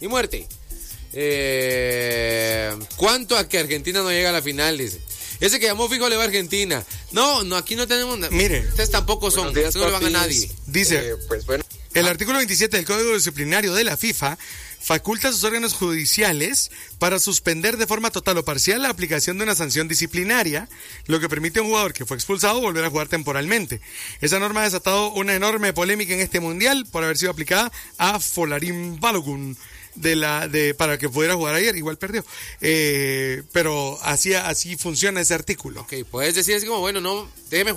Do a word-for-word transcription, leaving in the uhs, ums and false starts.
y muerte. Eh, ¿Cuánto a que Argentina no llega a la final? Dice. Ese que llamó fijo le va a Argentina. No, no, aquí no tenemos nada. Mire. Ustedes tampoco son, días, no le van a papis. nadie. Dice, Eh, pues bueno. el artículo veintisiete del Código Disciplinario de la FIFA faculta a sus órganos judiciales para suspender de forma total o parcial la aplicación de una sanción disciplinaria, lo que permite a un jugador que fue expulsado volver a jugar temporalmente. Esa norma ha desatado una enorme polémica en este mundial por haber sido aplicada a Folarin Balogun de la de para que pudiera jugar ayer, igual perdió. Eh, pero así así funciona ese artículo. Ok, puedes decir así como, bueno, no, déjeme